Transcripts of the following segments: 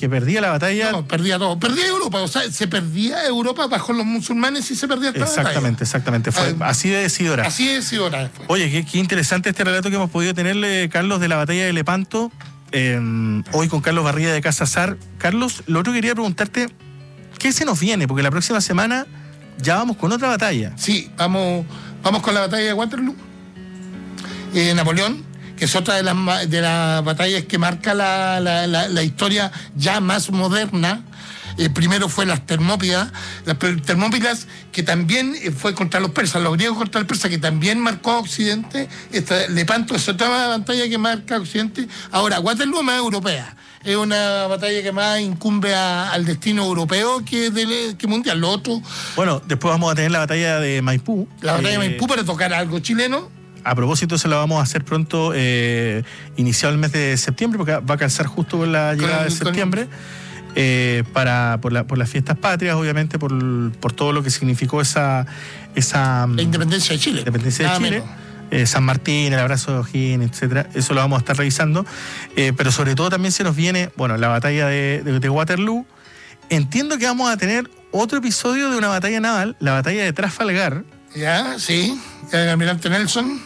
que perdía la batalla. No, perdía todo. Perdía Europa, o sea, se perdía Europa bajo los musulmanes y se perdía esta Exactamente. Fue así de decidora. Así de decidora fue. Oye, qué interesante este relato que hemos podido tenerle, Carlos, de la batalla de Lepanto, hoy con Carlos Barría de Casa Sar. Carlos, lo otro que quería preguntarte, ¿qué se nos viene? Porque la próxima semana ya vamos con otra batalla. Sí, vamos con la batalla de Waterloo, Napoleón, que es otra de las batallas que marca la historia ya más moderna. Primero fue las Termópilas que también fue contra los persas, los griegos contra los persas, que también marcó a Occidente. Lepanto es otra batalla que marca a Occidente. Ahora, Waterloo es más europea. Es una batalla que más incumbe al destino europeo que mundial. Lo otro... Bueno, después vamos a tener la batalla de Maipú. La batalla de Maipú para tocar algo chileno. A propósito, se lo vamos a hacer pronto, iniciado el mes de septiembre, porque va a calzar justo con la llegada de septiembre. Por las fiestas patrias, obviamente, por todo lo que significó esa la independencia de Chile. San Martín, el abrazo de O'Higgins, etcétera. Eso lo vamos a estar revisando. Pero sobre todo también se nos viene, la batalla de Waterloo. Entiendo que vamos a tener otro episodio de una batalla naval, la batalla de Trafalgar. Ya, sí, el almirante Nelson.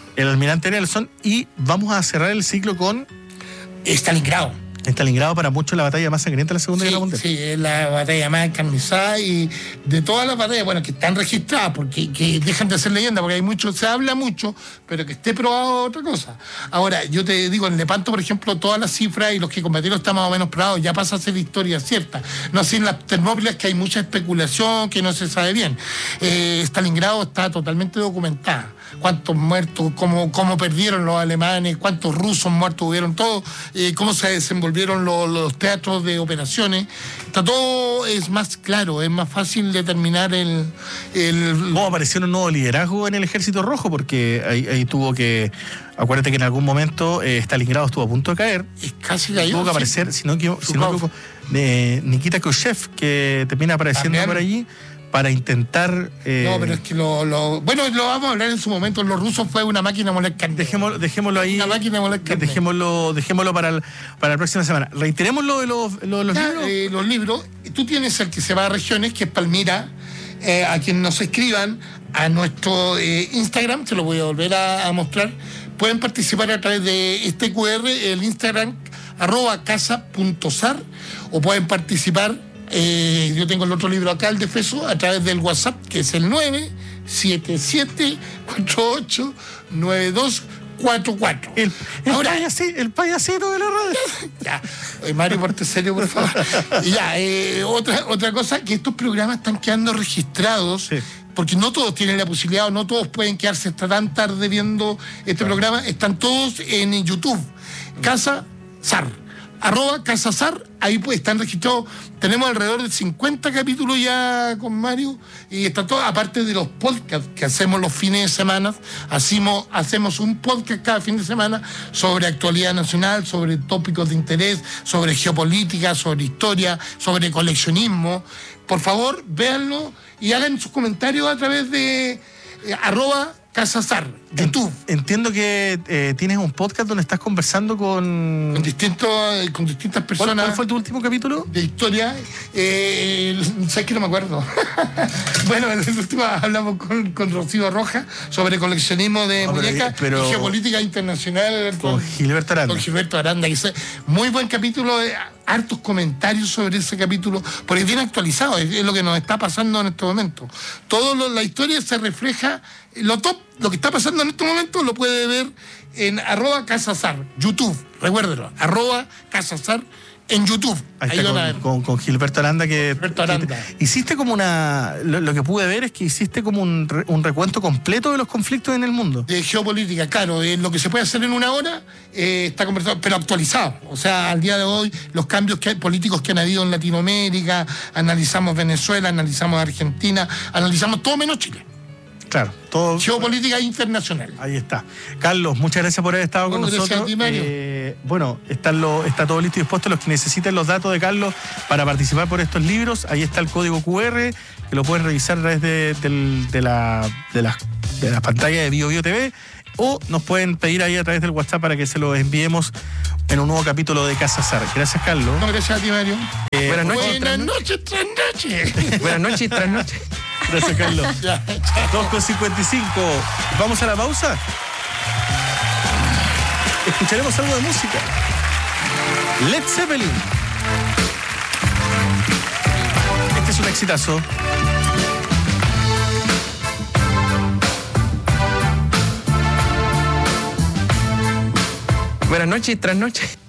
Y vamos a cerrar el ciclo con Stalingrado. Para muchos la batalla más sangrienta de la Segunda Guerra Mundial. Sí, es la batalla más encarnizada y de todas las batallas, que están registradas, porque que dejan de ser leyenda, porque se habla mucho, pero que esté probado otra cosa. Ahora, yo te digo, en Lepanto, por ejemplo, todas las cifras y los que combatieron están más o menos probados, ya pasa a ser historia cierta. No así en las Termópilas, que hay mucha especulación, que no se sabe bien. Stalingrado está totalmente documentada. Cuántos muertos, cómo perdieron los alemanes, cuántos rusos muertos hubieron, todo, cómo se desenvolvieron los teatros de operaciones. Todo es más claro, es más fácil determinar cómo apareció un nuevo liderazgo en el Ejército Rojo, porque ahí tuvo que... Acuérdate que en algún momento Stalingrado estuvo a punto de caer. Casi cayó. Tuvo que aparecer, si no me equivoco, Nikita Khrushchev, que termina apareciendo también por allí, para intentar... No, pero es que lo vamos a hablar en su momento. Los rusos fue una máquina de moler carne. Dejémoslo ahí. Una máquina de moler carne. Dejémoslo para la próxima semana. Reiteremos lo de los libros. Los libros. Tú tienes el que se va a regiones, que es Palmira. A quien nos escriban a nuestro Instagram, se lo voy a volver a mostrar. Pueden participar a través de este QR, el Instagram, @casa.sar, o pueden participar... yo tengo el otro libro acá, el de Feso, a través del WhatsApp, que es el 977-489244. El payasito de la radio. Ya, Mario, porte serio, por favor. Ya, otra cosa, que estos programas están quedando registrados. Sí. Porque no todos tienen la posibilidad, o no todos pueden quedarse hasta tan tarde viendo este programa. Están todos en YouTube. Casa Sar. @CasaSar, ahí pues están registrados. Tenemos alrededor de 50 capítulos ya con Mario, y está todo, aparte de los podcasts que hacemos los fines de semana. Hacemos un podcast cada fin de semana sobre actualidad nacional, sobre tópicos de interés, sobre geopolítica, sobre historia, sobre coleccionismo. Por favor, véanlo y hagan sus comentarios a través de @CasaSar, YouTube. Entiendo que tienes un podcast donde estás conversando con distintas personas. ¿Cuál fue tu último capítulo? De historia. ¿Sabes que no me acuerdo? Bueno, en el último hablamos con Rocío Roja sobre coleccionismo de muñecas y geopolítica internacional. Con Gilberto Aranda. Muy buen capítulo. Hartos comentarios sobre ese capítulo, porque es bien actualizado, es lo que nos está pasando en este momento. La historia se refleja, lo que está pasando en este momento lo puede ver en @CasaSar, YouTube, recuérdelo, @CasaSar en YouTube. Ahí está con Gilberto Aranda, Gilberto Aranda. Hiciste como lo que pude ver es que hiciste como un recuento completo de los conflictos en el mundo. De geopolítica, claro, lo que se puede hacer en una hora está conversado, pero actualizado. O sea, al día de hoy, los cambios políticos que han habido en Latinoamérica, analizamos Venezuela, analizamos Argentina, analizamos todo menos Chile. Claro, todo. Geopolítica internacional. Ahí está. Carlos, muchas gracias por haber estado con nosotros. Gracias a ti, Mario. Está todo listo y dispuesto. Los que necesiten los datos de Carlos para participar por estos libros, ahí está el código QR, que lo pueden revisar a través de las pantallas de BioBio TV. o nos pueden pedir ahí a través del WhatsApp para que se lo enviemos en un nuevo capítulo de Casa Sar. Gracias, Carlos. No, gracias a ti, Mario. Buenas noches, tras noche. Buenas noches, tras noche. Gracias, Carlos. 2:55. ¿Vamos a la pausa? Escucharemos algo de música. Led Zeppelin. Este es un exitazo. Buenas noches, tras noche.